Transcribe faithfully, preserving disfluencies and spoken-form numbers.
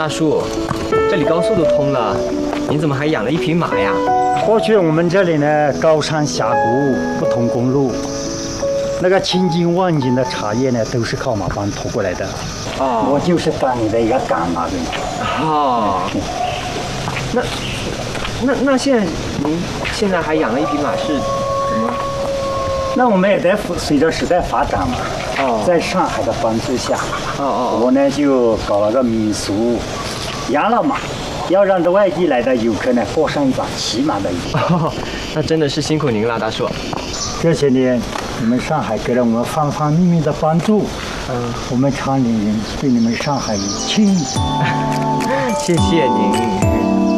大叔，这里高速都通了，您怎么还养了一匹马呀？ 过去我们这里呢，高山峡谷，不通公路，那个千斤万斤的茶叶呢，都是靠马帮拖过来的。哦，我就是当你的一个赶马人。 哦，那那那现在您现在还养了一匹马是怎么？ 那我们也得随着时代发展嘛。 哦， 在上海的帮助下， 哦哦， 我呢就搞了个民俗，养了马，要让这外地来的游客呢过上一把骑马的瘾。 哦，那真的是辛苦您了，大叔。 这些年，你们上海给了我们方方面面的帮助，嗯，我们长宁人对你们上海人敬意。 谢谢您。